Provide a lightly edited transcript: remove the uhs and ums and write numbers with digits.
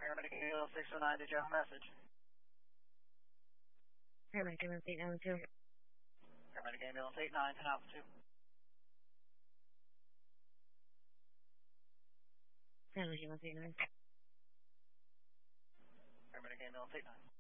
Paramedic ambulance 609, did you have a message? Paramedic ambulance 892. Paramedic ambulance 89, 10 Alpha 2. Paramedic ambulance 89. Paramedic ambulance 89.